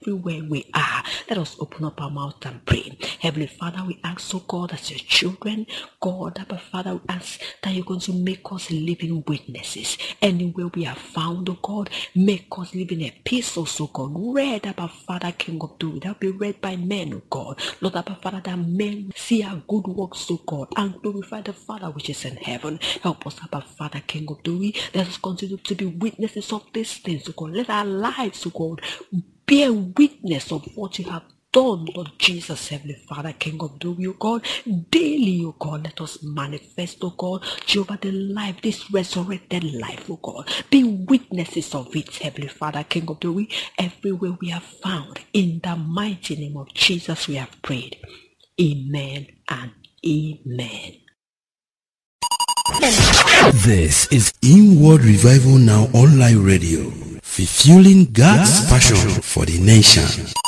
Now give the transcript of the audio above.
everywhere we are. Let us open up our mouth and pray. Heavenly Father, we ask, oh God, as your children, God, Abba Father, we ask that you're going to make us living witnesses. Anywhere we are found, oh God, make us living epistles, oh God, read, Abba Father, King of glory, that will be read by men, oh God. Lord, Abba Father, that men see our good works, oh God, and glorify the Father which is in heaven. Help us, Abba Father, King of glory. Let us continue to be witnesses of these things, oh God. Let our lives, oh God, bear witness of what you have done, Lord Jesus, Heavenly Father, King of glory, oh God. Daily, oh God, let us manifest, oh God, Jehovah, the life, this resurrected life, oh God. Be witnesses of it, Heavenly Father, King of glory, everywhere we are found. In the mighty name of Jesus, we have prayed. Amen and amen. This is Inward Revival Now Online Radio, fulfilling God's passion for the nation.